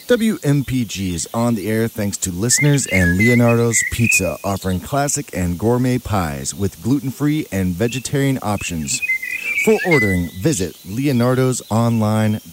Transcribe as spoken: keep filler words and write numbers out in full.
W M P G is on the air thanks to listeners and Leonardo's Pizza, offering classic and gourmet pies with gluten-free and vegetarian options. For ordering, visit leonardos online